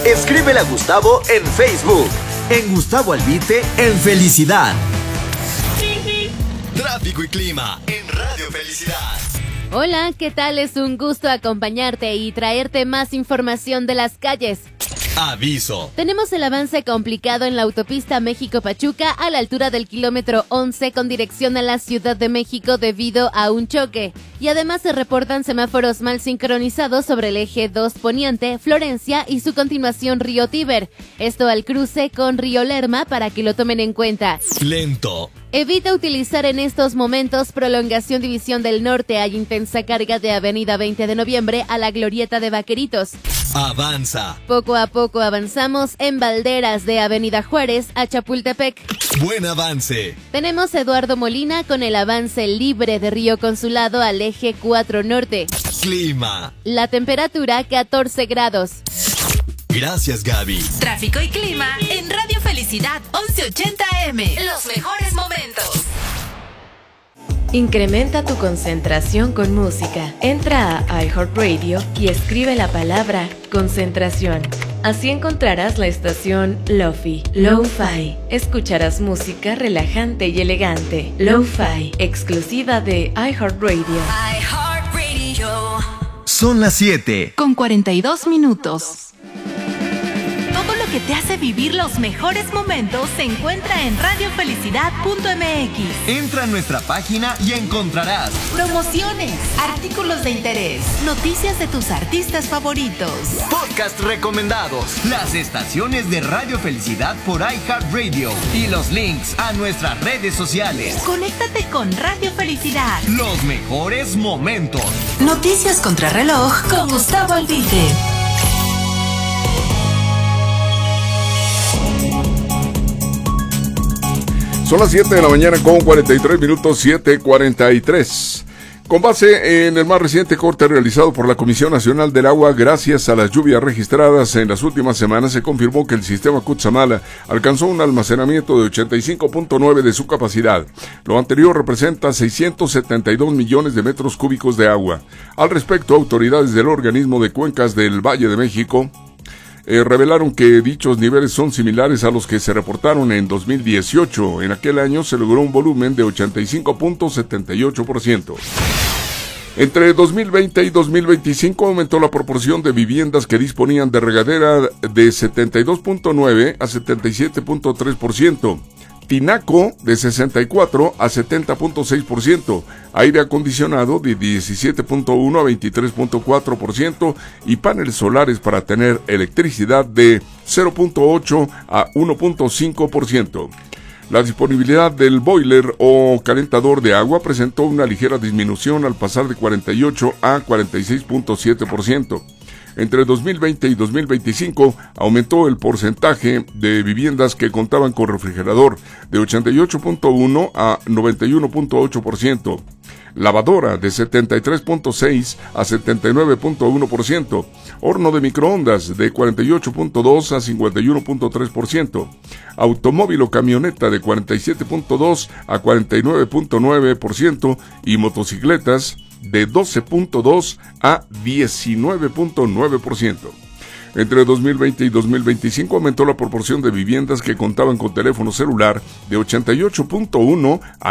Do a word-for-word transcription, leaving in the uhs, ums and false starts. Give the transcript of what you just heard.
Escríbele a Gustavo en Facebook. En Gustavo Albite, en Felicidad. Tráfico y clima en Radio Felicidad. Hola, ¿qué tal? Es un gusto acompañarte y traerte más información de las calles. Aviso. Tenemos el avance complicado en la autopista México-Pachuca a la altura del kilómetro once con dirección a la Ciudad de México debido a un choque. Y además se reportan semáforos mal sincronizados sobre el eje dos Poniente, Florencia y su continuación Río Tíber. Esto al cruce con Río Lerma para que lo tomen en cuenta. Lento. Evita utilizar en estos momentos prolongación División del Norte. Hay intensa carga de Avenida veinte de Noviembre a la Glorieta de Vaqueritos. Avanza. Poco a poco avanzamos en Valderas de Avenida Juárez a Chapultepec. Buen avance. Tenemos Eduardo Molina con el avance libre de Río Consulado al eje cuatro Norte. Clima. La temperatura catorce grados. Gracias, Gaby. Tráfico y clima en Radio Felicidad once ochenta A M. Los mejores momentos. Incrementa tu concentración con música. Entra a iHeartRadio y escribe la palabra concentración. Así encontrarás la estación Lo-Fi. Lo-Fi. Escucharás música relajante y elegante. Lo-Fi, exclusiva de iHeartRadio. iHeartRadio. Son las siete. Con cuarenta y dos minutos. Todo lo que te hace vivir los mejores momentos se encuentra en radio felicidad punto m x. Entra a nuestra página y encontrarás Promociones, artículos de interés, noticias de tus artistas favoritos, podcast recomendados, las estaciones de Radio Felicidad por iHeartRadio y los links a nuestras redes sociales. Conéctate con Radio Felicidad. Los mejores momentos. Noticias Contrarreloj con Gustavo Albite. Son las siete de la mañana con cuarenta y tres minutos, siete cuarenta y tres. Con base en el más reciente corte realizado por la Comisión Nacional del Agua, gracias a las lluvias registradas en las últimas semanas, se confirmó que el sistema Cutzamala alcanzó un almacenamiento de ochenta y cinco punto nueve de su capacidad. Lo anterior representa seiscientos setenta y dos millones de metros cúbicos de agua. Al respecto, autoridades del organismo de cuencas del Valle de México Eh, revelaron que dichos niveles son similares a los que se reportaron en dos mil dieciocho. En aquel año se logró un volumen de ochenta y cinco punto setenta y ocho por ciento. Entre dos mil veinte y dos mil veinticinco aumentó la proporción de viviendas que disponían de regadera de setenta y dos punto nueve a setenta y siete punto tres por ciento. Tinaco de sesenta y cuatro a setenta punto seis por ciento, aire acondicionado de diecisiete punto uno a veintitrés punto cuatro por ciento y paneles solares para tener electricidad de cero punto ocho a uno punto cinco por ciento. La disponibilidad del boiler o calentador de agua presentó una ligera disminución al pasar de cuarenta y ocho a cuarenta y seis punto siete por ciento. Entre dos mil veinte y dos mil veinticinco aumentó el porcentaje de viviendas que contaban con refrigerador de ochenta y ocho punto uno a noventa y uno punto ocho por ciento. Lavadora de setenta y tres punto seis a setenta y nueve punto uno por ciento. Horno de microondas de cuarenta y ocho punto dos a cincuenta y uno punto tres por ciento. Automóvil o camioneta de cuarenta y siete punto dos a cuarenta y nueve punto nueve por ciento y motocicletas de doce punto dos a diecinueve punto nueve por ciento. Entre dos mil veinte y dos mil veinticinco aumentó la proporción de viviendas que contaban con teléfono celular de ochenta y ocho punto uno a